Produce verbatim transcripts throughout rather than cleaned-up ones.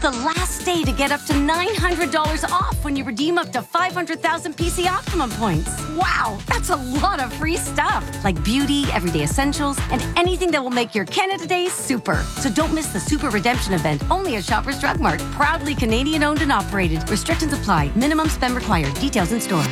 the last day to get up to nine hundred dollars off when you redeem up to five hundred thousand P C Optimum points. Wow, that's a lot of free stuff. Like beauty, everyday essentials, and anything that will make your Canada Day super. So don't miss the Super Redemption event only at Shoppers Drug Mart. Proudly Canadian owned and operated. Restrictions apply. Minimum spend required. Details in store.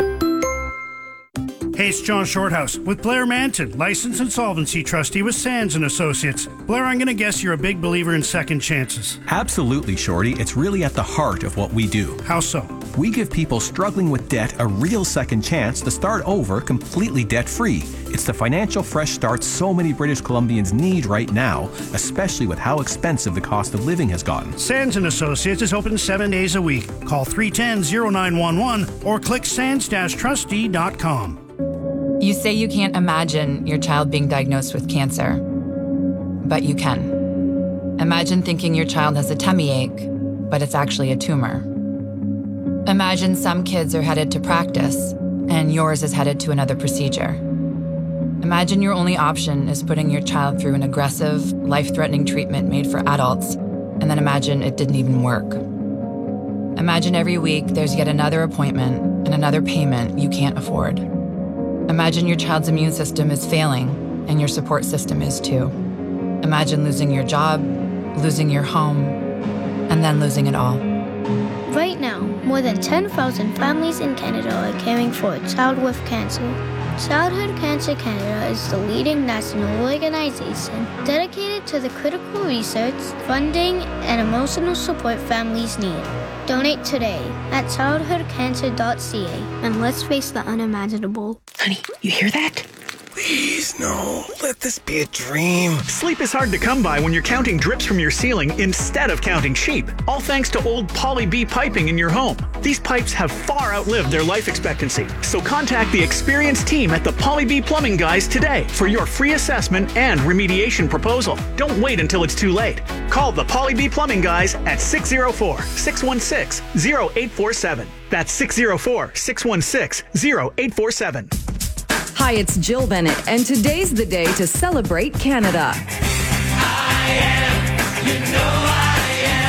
Hey, it's John Shorthouse with Blair Manton, licensed insolvency trustee with Sands and Associates. Blair, I'm going to guess you're a big believer in second chances. Absolutely, Shorty. It's really at the heart of what we do. How so? We give people struggling with debt a real second chance to start over completely debt-free. It's the financial fresh start so many British Columbians need right now, especially with how expensive the cost of living has gotten. Sands and Associates is open seven days a week. Call three one zero, zero nine one one or click sands dash trustee dot com. You say you can't imagine your child being diagnosed with cancer, but you can. Imagine thinking your child has a tummy ache, but it's actually a tumor. Imagine some kids are headed to practice, and yours is headed to another procedure. Imagine your only option is putting your child through an aggressive, life-threatening treatment made for adults, and then imagine it didn't even work. Imagine every week there's yet another appointment and another payment you can't afford. Imagine your child's immune system is failing, and your support system is too. Imagine losing your job, losing your home, and then losing it all. Right now, more than ten thousand families in Canada are caring for a child with cancer. Childhood Cancer Canada is the leading national organization dedicated to the critical research, funding, and emotional support families need. Donate today at childhood cancer dot c a and let's face the unimaginable. Honey, you hear that? Please, no. Let this be a dream. Sleep is hard to come by when you're counting drips from your ceiling instead of counting sheep. All thanks to old Poly B piping in your home. These pipes have far outlived their life expectancy. So contact the experienced team at the Poly B Plumbing Guys today for your free assessment and remediation proposal. Don't wait until it's too late. Call the Poly B Plumbing Guys at six zero four, six one six, zero eight four seven. That's six zero four, six one six, zero eight four seven. Hi, it's Jill Bennett, and today's the day to celebrate Canada. I am, you know I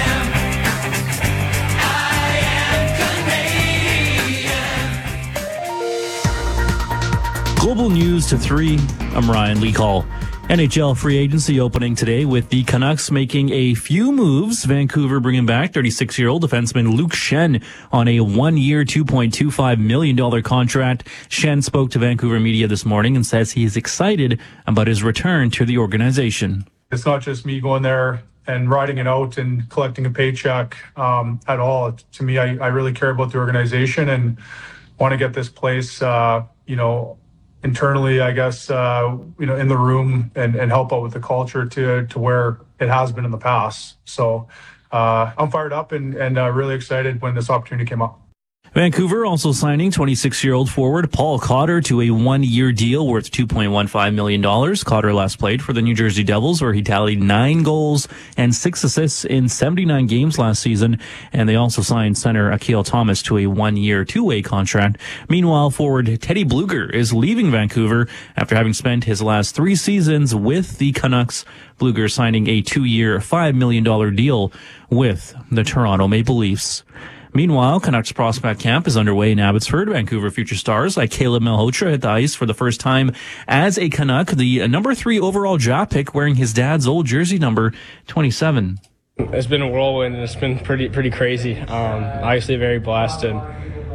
am, I am Canadian. Global news to three. I'm Ryan Lee Call. N H L free agency opening today with the Canucks making a few moves. Vancouver bringing back thirty-six-year-old defenseman Luke Schenn on a one-year, two point two five million dollars contract. Schenn spoke to Vancouver media this morning and says he is excited about his return to the organization. It's not just me going there and riding it out and collecting a paycheck um, at all. To me, I, I really care about the organization and want to get this place, uh, you know, internally, I guess, uh, you know, in the room and, and help out with the culture to to where it has been in the past. So uh, I'm fired up and, and uh, really excited when this opportunity came up. Vancouver also signing twenty-six-year-old forward Paul Cotter to a one-year deal worth two point one five million dollars. Cotter last played for the New Jersey Devils, where he tallied nine goals and six assists in seventy-nine games last season. And they also signed center Akil Thomas to a one-year, two-way contract. Meanwhile, forward Teddy Bluger is leaving Vancouver after having spent his last three seasons with the Canucks. Bluger signing a two-year, five million dollars deal with the Toronto Maple Leafs. Meanwhile, Canucks prospect camp is underway in Abbotsford. Vancouver future stars like Caleb Malhotra hit the ice for the first time as a Canuck, the number three overall draft pick, wearing his dad's old jersey number twenty-seven. It's been a whirlwind and it's been pretty pretty crazy. Um, obviously very blessed, and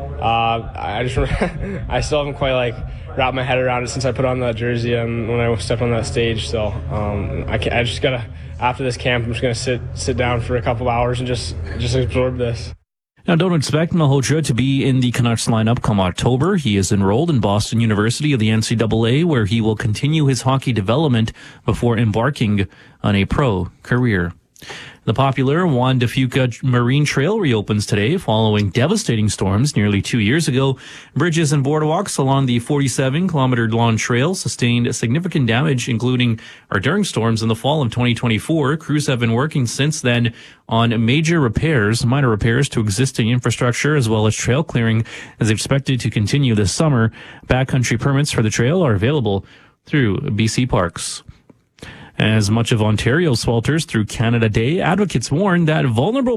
uh, I just I still haven't quite like wrapped my head around it since I put on that jersey and when I stepped on that stage. So um, I, can, I just gotta after this camp, I'm just gonna sit sit down for a couple hours and just just absorb this. Now, don't expect Malhotra to be in the Canucks lineup come October. He is enrolled in Boston University of the N C double A, where he will continue his hockey development before embarking on a pro career. The popular Juan de Fuca Marine Trail reopens today following devastating storms nearly two years ago. Bridges and boardwalks along the forty-seven kilometer long trail sustained significant damage, including or during storms in the fall of twenty twenty-four. Crews have been working since then on major repairs, minor repairs to existing infrastructure, as well as trail clearing, is expected to continue this summer. Backcountry permits for the trail are available through B C Parks. As much of Ontario swelters through Canada Day, advocates warn that vulnerable